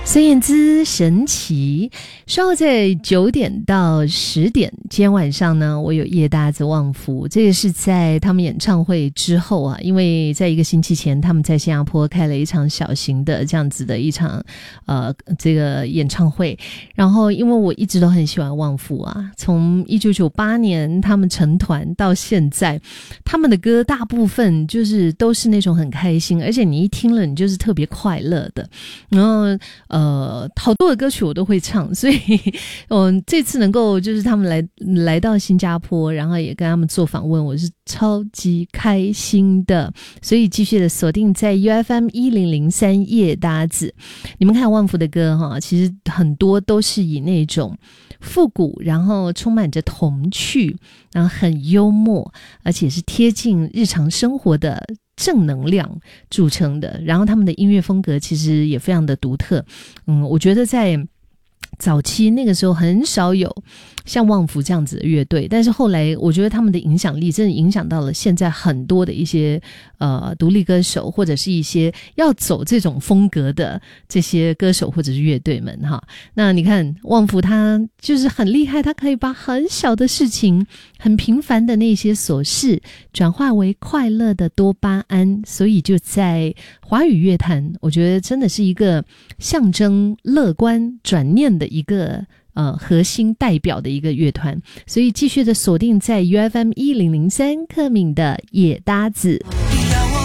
孙燕姿神奇，稍后在9点到10点，今天晚上呢，我有夜搭子旺福，这个是在他们演唱会之后啊，因为在1个星期前，他们在新加坡开了一场小型的这样子的一场这个演唱会，然后因为我一直都很喜欢旺福啊，从1998年他们成团到现在，他们的歌大部分就是都是那种很开心，而且你一听了你就是特别快乐的，然后好多的歌曲我都会唱，所以这次能够就是他们来到新加坡，然后也跟他们做访问，我是超级开心的，所以继续的锁定在 UFM1003 夜搭子。你们看旺福的歌哈，其实很多都是以那种复古，然后充满着童趣，然后很幽默，而且是贴近日常生活的正能量著称的，然后他们的音乐风格其实也非常的独特。我觉得在早期那个时候很少有像旺福这样子的乐队，但是后来我觉得他们的影响力真的影响到了现在很多的一些独立歌手，或者是一些要走这种风格的这些歌手或者是乐队们哈。那你看旺福他就是很厉害，他可以把很小的事情，很平凡的那些琐事转化为快乐的多巴胺，所以就在华语乐坛，我觉得真的是一个象征乐观转念的一个核心代表的一个乐团，所以继续的锁定在 UFM1003 克敏的夜搭子。